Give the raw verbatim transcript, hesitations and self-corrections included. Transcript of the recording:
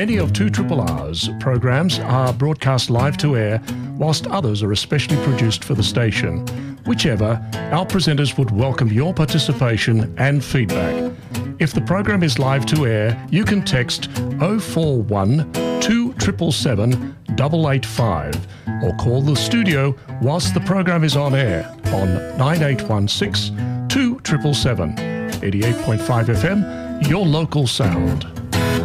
Many of two R R's programs are broadcast live to air, whilst others are especially produced for the station. Whichever, our presenters would welcome your participation and feedback. If the program is live to air, you can text oh four one, two seven seven, eight eight five or call the studio whilst the program is on air on nine eight one six, two seven seven. eighty-eight point five F M, your local sound.